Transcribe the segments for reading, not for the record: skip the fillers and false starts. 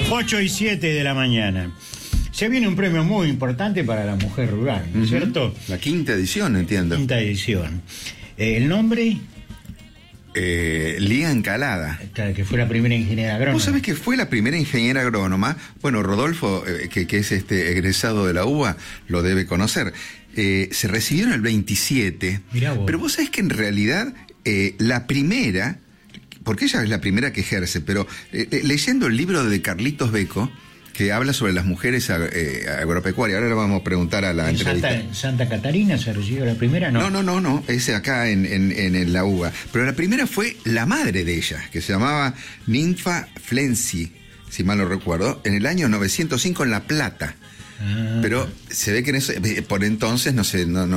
8:07 de la mañana. Se viene un premio muy importante para la mujer rural, ¿no es cierto? La quinta edición, entiendo. Quinta edición. ¿El nombre? Lía Encalada. Que fue la primera ingeniera agrónoma. ¿Vos sabés que fue la primera ingeniera agrónoma? Bueno, Rodolfo, que es egresado de la UBA, lo debe conocer. Se recibió en el 27. Mirá vos. Pero vos sabés que en realidad la primera, porque ella es la primera que ejerce, pero leyendo el libro de Carlitos Beco, que habla sobre las mujeres agropecuarias. Ahora le vamos a preguntar a la entrevista. ¿Santa Catarina se recibió la primera? No, es acá en la UBA. Pero la primera fue la madre de ella, que se llamaba Ninfa Flensi, si mal no recuerdo, en el año 905 en La Plata. Pero se ve que por entonces no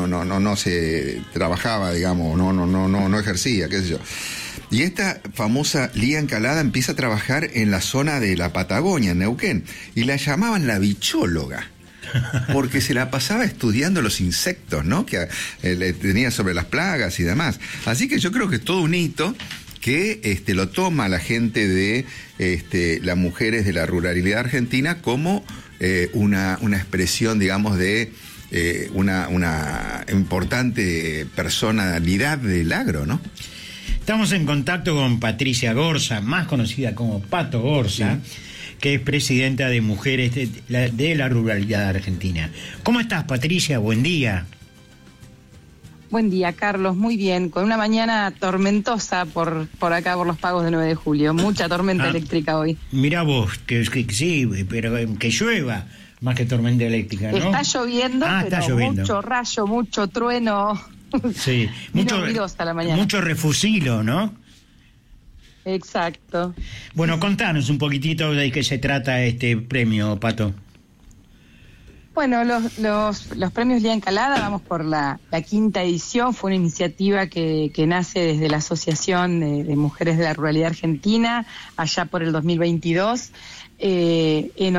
se trabajaba, digamos, no ejercía, qué sé yo. Y esta famosa Lía Encalada empieza a trabajar en la zona de la Patagonia, en Neuquén, y la llamaban la bichóloga, porque se la pasaba estudiando los insectos, ¿no? Que tenía sobre las plagas y demás. Así que yo creo que es todo un hito que lo toma la gente de las mujeres de la ruralidad argentina como una expresión, digamos, de una importante personalidad del agro, ¿no? Estamos en contacto con Patricia Gorza, más conocida como Pato Gorza, que es presidenta de Mujeres de la Ruralidad Argentina. ¿Cómo estás, Patricia? Buen día. Buen día, Carlos. Muy bien. Con una mañana tormentosa por acá, por los pagos de 9 de julio. Mucha tormenta eléctrica hoy. Mirá vos, que sí, pero que llueva más que tormenta eléctrica, ¿no? Está lloviendo, pero está lloviendo. Mucho rayo, mucho trueno. Sí, mucho refusilo, ¿no? Exacto. Bueno, contanos un poquitito de qué se trata este premio, Pato. Bueno, los premios Lía Encalada, vamos por la quinta edición, fue una iniciativa que nace desde la Asociación de Mujeres de la Ruralidad Argentina, allá por el 2022, en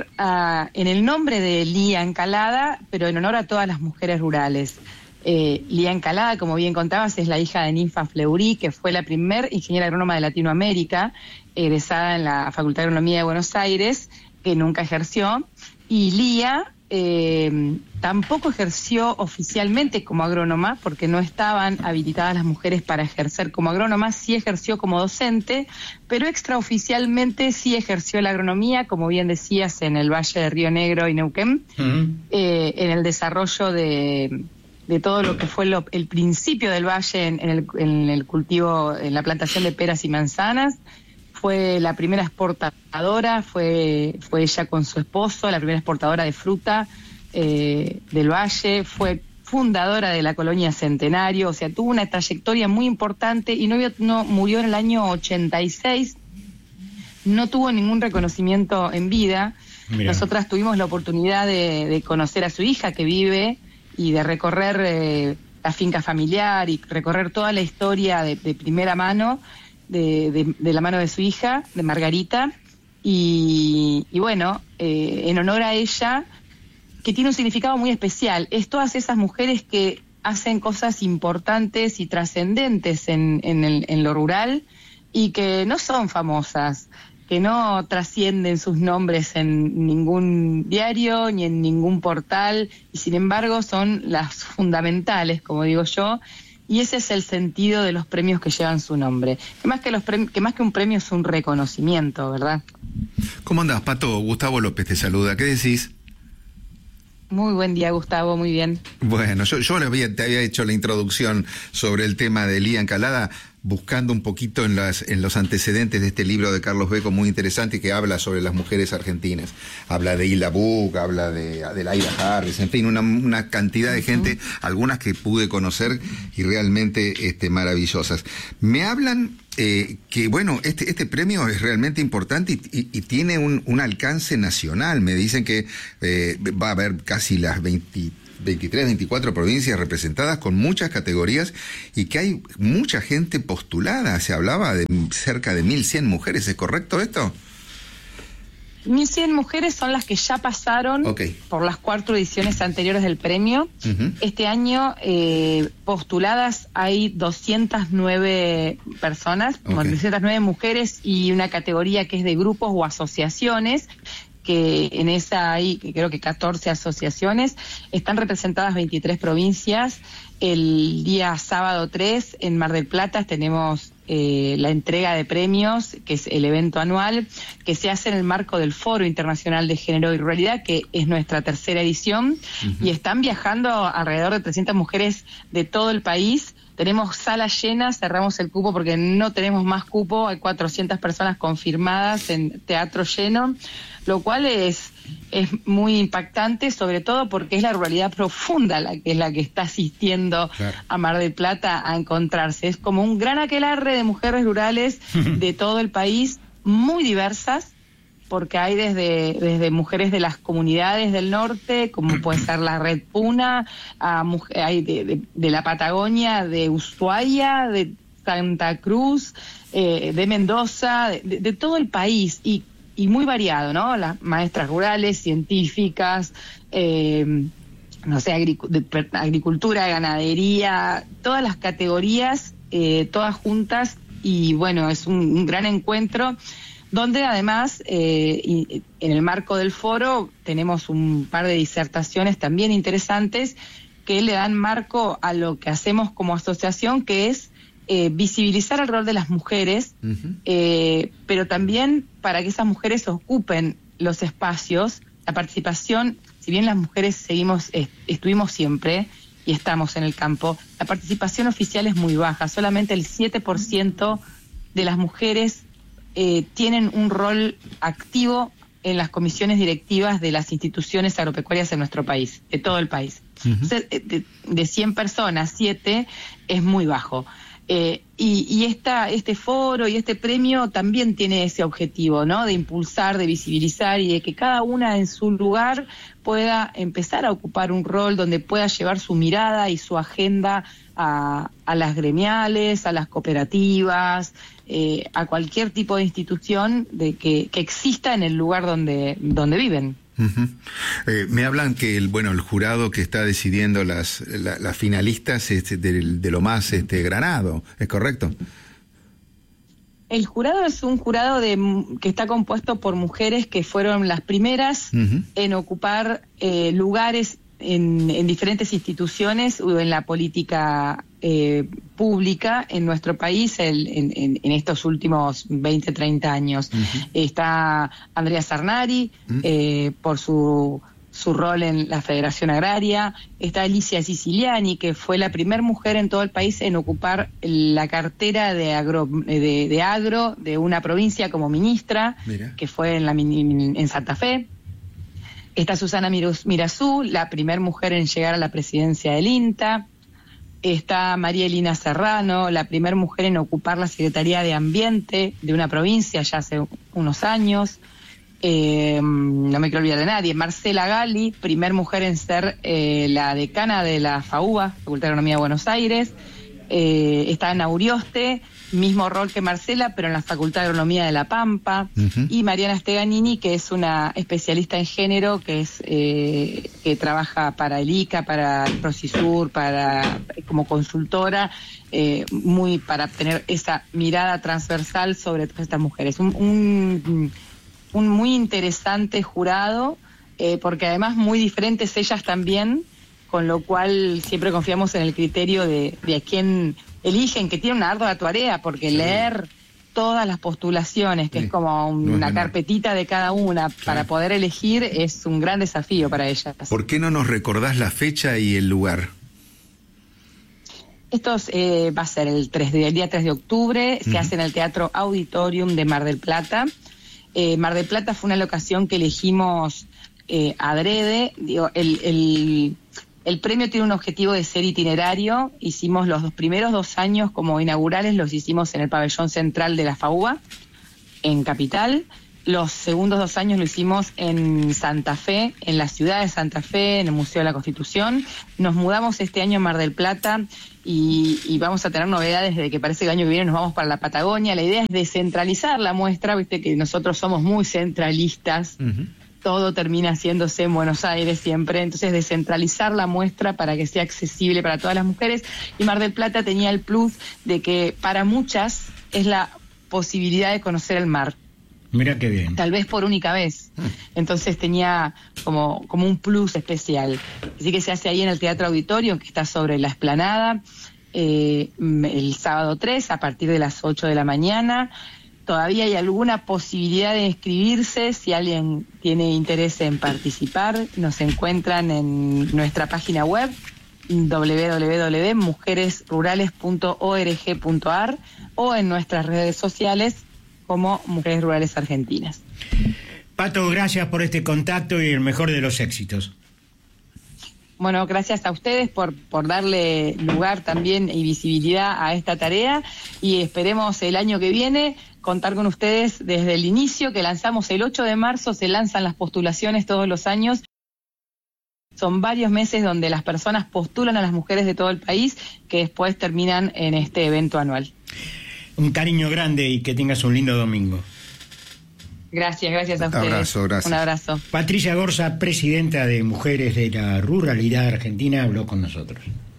el nombre de Lía Encalada, pero en honor a todas las mujeres rurales. Lía Encalada, como bien contabas, es la hija de Ninfa Fleury, que fue la primer ingeniera agrónoma de Latinoamérica, egresada en la Facultad de Agronomía de Buenos Aires, que nunca ejerció, y Lía tampoco ejerció oficialmente como agrónoma, porque no estaban habilitadas las mujeres para ejercer como agrónoma, sí ejerció como docente, pero extraoficialmente sí ejerció la agronomía, como bien decías, en el Valle de Río Negro y Neuquén, en el desarrollo de todo lo que fue el principio del valle en el cultivo, en la plantación de peras y manzanas. Fue la primera exportadora, fue ella con su esposo, la primera exportadora de fruta del valle, fue fundadora de la colonia Centenario, o sea, tuvo una trayectoria muy importante y no murió en el año 86, no tuvo ningún reconocimiento en vida. Mirá. Nosotras tuvimos la oportunidad de conocer a su hija que vive y de recorrer la finca familiar y recorrer toda la historia de primera mano, de la mano de su hija, de Margarita, y bueno, en honor a ella, que tiene un significado muy especial, es todas esas mujeres que hacen cosas importantes y trascendentes en lo rural y que no son famosas, que no trascienden sus nombres en ningún diario ni en ningún portal, y sin embargo son las fundamentales, como digo yo, y ese es el sentido de los premios que llevan su nombre. Que más que un premio es un reconocimiento, ¿verdad? ¿Cómo andás, Pato? Gustavo López te saluda. ¿Qué decís? Muy buen día, Gustavo, muy bien. Bueno, yo te había hecho la introducción sobre el tema de Lía Encalada, buscando un poquito en los antecedentes de este libro de Carlos Beco, muy interesante, que habla sobre las mujeres argentinas. Habla de Hilda Buck, habla de Adelaida Harris, en fin, una cantidad de gente, algunas que pude conocer y realmente maravillosas. Me hablan que, bueno, este premio es realmente importante y tiene un alcance nacional. Me dicen que va a haber casi las 23, 24 provincias representadas con muchas categorías y que hay mucha gente postulada. Se hablaba de cerca de 1.100 mujeres, ¿es correcto esto? 1.100 mujeres son las que ya pasaron por las 4 ediciones anteriores del premio. Este año postuladas hay 209 personas, 209 mujeres y una categoría que es de grupos o asociaciones, que en esa hay creo que 14 asociaciones, están representadas 23 provincias. El día sábado 3 en Mar del Plata tenemos la entrega de premios, que es el evento anual, que se hace en el marco del Foro Internacional de Género y Ruralidad, que es nuestra 3ª edición, y están viajando alrededor de 300 mujeres de todo el país. Tenemos salas llenas, cerramos el cupo porque no tenemos más cupo, hay 400 personas confirmadas en teatro lleno, lo cual es muy impactante, sobre todo porque es la ruralidad profunda la que está asistiendo a Mar del Plata a encontrarse. Es como un gran aquelarre de mujeres rurales de todo el país, muy diversas, porque hay desde mujeres de las comunidades del norte, como puede ser la Red Puna, hay de la Patagonia, de Ushuaia, de Santa Cruz, de Mendoza, de todo el país, y muy variado, ¿no? Las maestras rurales, científicas, no sé, agricultura, ganadería, todas las categorías, todas juntas, y bueno, es un gran encuentro, donde además, en el marco del foro, tenemos un par de disertaciones también interesantes que le dan marco a lo que hacemos como asociación, que es visibilizar el rol de las mujeres, pero también para que esas mujeres ocupen los espacios, la participación. Si bien las mujeres estuvimos siempre y estamos en el campo, la participación oficial es muy baja, solamente el 7% de las mujeres tienen un rol activo en las comisiones directivas de las instituciones agropecuarias en nuestro país, de todo el país. Entonces, de 100 personas, 7 es muy bajo. Y este foro y este premio también tiene ese objetivo, ¿no? De impulsar, de visibilizar y de que cada una en su lugar pueda empezar a ocupar un rol donde pueda llevar su mirada y su agenda a las gremiales, a las cooperativas, a cualquier tipo de institución que exista en el lugar donde viven. Me hablan que el jurado que está decidiendo las finalistas es de lo más granado, ¿es correcto? El jurado es un jurado que está compuesto por mujeres que fueron las primeras en ocupar lugares en diferentes instituciones o en la política pública en nuestro país en estos últimos 20, 30 años. Está Andrea Sarnari, por su rol en la Federación Agraria. Está Alicia Siciliani, que fue la primera mujer en todo el país en ocupar la cartera de agro de una provincia como ministra. Mira. Que fue en Santa Fe. Está Susana Mirazú, la primera mujer en llegar a la presidencia del INTA. Está María Elina Serrano, la primera mujer en ocupar la Secretaría de Ambiente de una provincia ya hace unos años. No me quiero olvidar de nadie. Marcela Gali, primer mujer en ser la decana de la FAUBA, Facultad de Agronomía de Buenos Aires. Está Ana Urioste, mismo rol que Marcela, pero en la Facultad de Agronomía de La Pampa. Y Mariana Steganini, que es una especialista en género, que trabaja para el ICA, para el Procisur, como consultora, para tener esa mirada transversal sobre todas estas mujeres. Un muy interesante jurado, porque además muy diferentes ellas también, con lo cual siempre confiamos en el criterio de a quién eligen, que tiene una ardua tarea, porque leer todas las postulaciones, que es como una carpetita de cada una, para poder elegir, es un gran desafío para ellas. ¿Por qué no nos recordás la fecha y el lugar? Esto va a ser el día 3 de octubre, se hace en el Teatro Auditorium de Mar del Plata. Mar del Plata fue una locación que elegimos adrede. El premio tiene un objetivo de ser itinerario. Hicimos los primeros 2 años como inaugurales, los hicimos en el pabellón central de la FAUBA, en Capital, Los segundos 2 años lo hicimos en Santa Fe, en la ciudad de Santa Fe, en el Museo de la Constitución. Nos mudamos este año a Mar del Plata y vamos a tener novedades de que parece que el año que viene nos vamos para la Patagonia. La idea es descentralizar la muestra, viste que nosotros somos muy centralistas. Todo termina haciéndose en Buenos Aires siempre, entonces descentralizar la muestra para que sea accesible para todas las mujeres. Y Mar del Plata tenía el plus de que para muchas es la posibilidad de conocer el mar. Mira qué bien. Tal vez por única vez. Entonces tenía como un plus especial. Así que se hace ahí en el Teatro Auditorio, que está sobre la Explanada, el sábado 3 a partir de las 8 de la mañana. Todavía hay alguna posibilidad de inscribirse. Si alguien tiene interés en participar, nos encuentran en nuestra página web www.mujeresrurales.org.ar o en nuestras redes sociales como Mujeres Rurales Argentinas. Pato, gracias por este contacto y el mejor de los éxitos. Bueno, gracias a ustedes por darle lugar también y visibilidad a esta tarea, y esperemos el año que viene contar con ustedes desde el inicio, que lanzamos el 8 de marzo, se lanzan las postulaciones todos los años. Son varios meses donde las personas postulan a las mujeres de todo el país que después terminan en este evento anual. Un cariño grande y que tengas un lindo domingo. Gracias a ustedes. Abrazo, gracias. Un abrazo. Patricia Gorza, presidenta de Mujeres de la Ruralidad Argentina, habló con nosotros.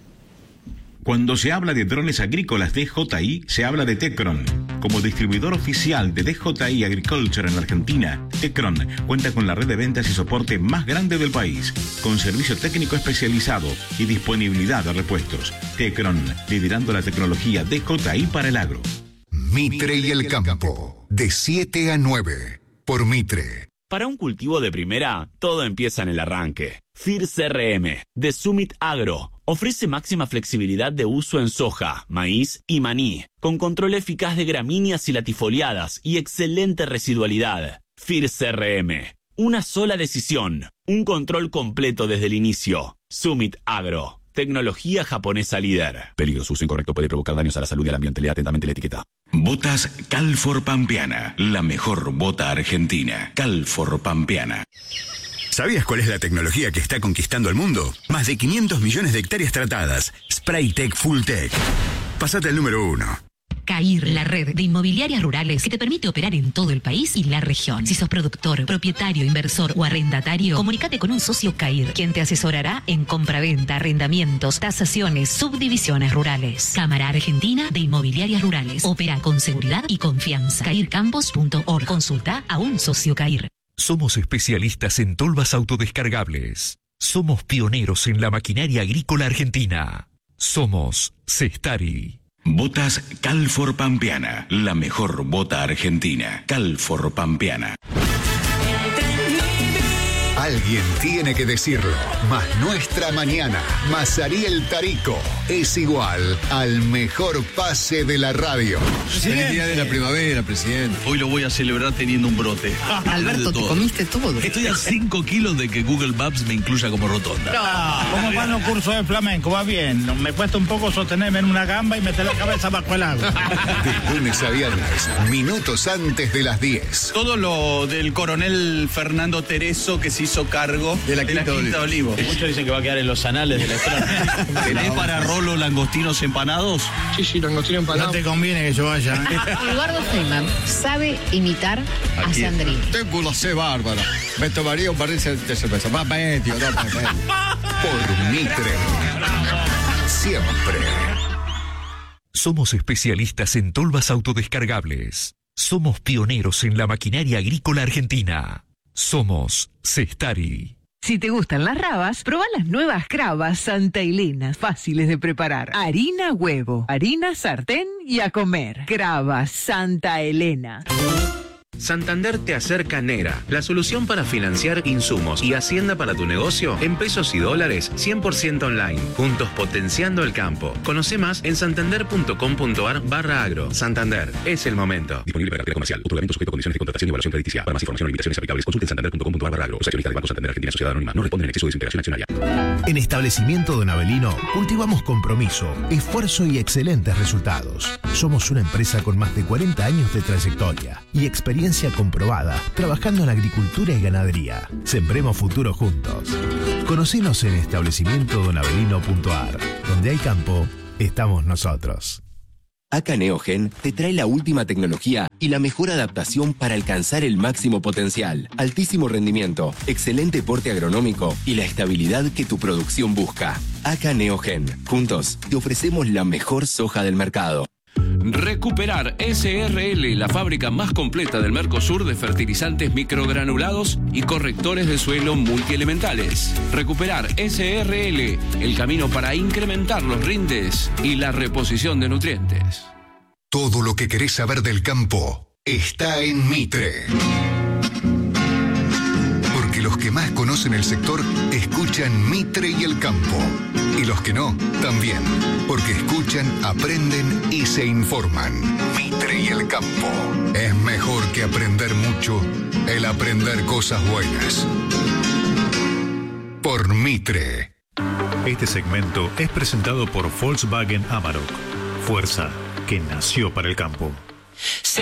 Cuando se habla de drones agrícolas DJI, se habla de Tecron. Como distribuidor oficial de DJI Agriculture en la Argentina, Tecron cuenta con la red de ventas y soporte más grande del país, con servicio técnico especializado y disponibilidad de repuestos. Tecron, liderando la tecnología DJI para el agro. Mitre y el campo, de 7 a 9, por Mitre. Para un cultivo de primera, todo empieza en el arranque. FIR CRM, de Summit Agro, ofrece máxima flexibilidad de uso en soja, maíz y maní, con control eficaz de gramíneas y latifoliadas y excelente residualidad. FIR CRM, una sola decisión, un control completo desde el inicio. Summit Agro, tecnología japonesa líder. Peligro, uso incorrecto puede provocar daños a la salud y al ambiente. Lea atentamente la etiqueta. Botas Calfor Pampeana, la mejor bota argentina. Calfor Pampeana. ¿Sabías cuál es la tecnología que está conquistando el mundo? Más de 500 millones de hectáreas tratadas. Spraytech Fulltech. Pasate al número 1. CAIR, la red de inmobiliarias rurales que te permite operar en todo el país y la región. Si sos productor, propietario, inversor o arrendatario, comunícate con un socio CAIR, quien te asesorará en compraventa, arrendamientos, tasaciones, subdivisiones rurales. Cámara Argentina de Inmobiliarias Rurales. Opera con seguridad y confianza. CAIRcampos.org. Consulta a un socio CAIR. Somos especialistas en tolvas autodescargables. Somos pioneros en la maquinaria agrícola argentina. Somos Cestari. Botas Calfor Pampeana, la mejor bota argentina. Calfor Pampeana. Alguien tiene que decirlo, más nuestra mañana, más Ariel Tarico, es igual al mejor pase de la radio. Feliz día de la primavera, presidente. Hoy lo voy a celebrar teniendo un brote. Alberto, te comiste todo. Estoy a 5 kilos de que Google Maps me incluya como rotonda. No, ¿cómo van los cursos de flamenco? Va bien. Me cuesta un poco sostenerme en una gamba y meter la cabeza bajo el agua. De lunes a viernes, minutos antes de las 10. Todo lo del coronel Fernando Tereso que se hizo cargo de la Quinta de Olivos. Muchos dicen que va a quedar en los anales de la historia. ¿Tenés para Rolo langostinos empanados? Sí, langostinos empanados. No te conviene que yo vaya. Eduardo Feynman sabe imitar a Sandrine. Tengo la C bárbara. Me tomaría un barril de cerveza. Más medio, no, más medio. Por Mitre. Siempre. Somos especialistas en tolvas autodescargables. Somos pioneros en la maquinaria agrícola argentina. Somos Cestari. Si te gustan las rabas, probá las nuevas Cravas Santa Elena, fáciles de preparar. Harina, huevo, harina, sartén y a comer. Cravas Santa Elena. Santander te acerca NERA, la solución para financiar insumos y hacienda para tu negocio en pesos y dólares 100% online. Juntos potenciando el campo. Conoce más en santander.com.ar/agro. Santander, es el momento. Disponible para cartera comercial. Otorgamiento sujeto a condiciones de contratación y evaluación crediticia. Para más información o limitaciones aplicables, consulte en santander.com.ar/agro. Los accionistas del Banco Santander Argentina Sociedad Anónima no responden en exceso de desintegración accionaria. En Establecimiento Don Avelino cultivamos compromiso, esfuerzo y excelentes resultados. Somos una empresa con más de 40 años de trayectoria y experiencia experiencia comprobada, trabajando en agricultura y ganadería. Sembremos futuro juntos. Conocenos en establecimientodonavelino.ar. Donde hay campo, estamos nosotros. Acá Neogen te trae la última tecnología y la mejor adaptación para alcanzar el máximo potencial, altísimo rendimiento, excelente porte agronómico y la estabilidad que tu producción busca. Acá Neogen. Juntos te ofrecemos la mejor soja del mercado. Recuperar SRL, la fábrica más completa del Mercosur de fertilizantes microgranulados y correctores de suelo multielementales. Recuperar SRL, el camino para incrementar los rindes y la reposición de nutrientes. Todo lo que querés saber del campo está en Mitre. Porque los que más conocen el sector escuchan Mitre y el campo. Y los que no, también. Porque escuchan, aprenden y se informan. Mitre y el campo. Es mejor que aprender mucho, el aprender cosas buenas. Por Mitre. Este segmento es presentado por Volkswagen Amarok. Fuerza que nació para el campo.